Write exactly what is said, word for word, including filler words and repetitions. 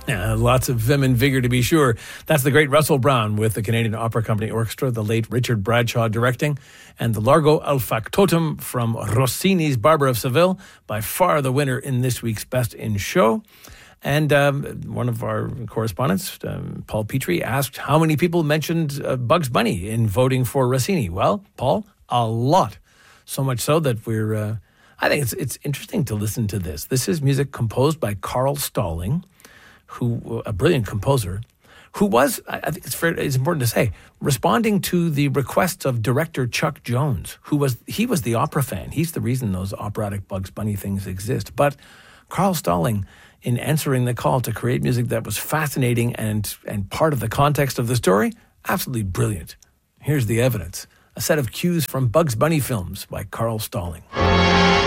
Yeah, lots of vim and vigor, to be sure. That's the great Russell Brown with the Canadian Opera Company Orchestra, the late Richard Bradshaw directing, and the Largo al Factotum from Rossini's Barber of Seville, by far the winner in this week's Best in Show. And um, one of our correspondents, um, Paul Petrie, asked how many people mentioned uh, Bugs Bunny in voting for Rossini. Well, Paul, a lot. So much so that we're... Uh, I think it's it's interesting to listen to this. This is music composed by Carl Stalling, who a brilliant composer, who was, I think it's fair, it's important to say, responding to the requests of director Chuck Jones, who was, he was the opera fan. He's the reason those operatic Bugs Bunny things exist. But Carl Stalling, in answering the call to create music that was fascinating and, and part of the context of the story, absolutely brilliant. Here's the evidence. A set of cues from Bugs Bunny films by Carl Stalling.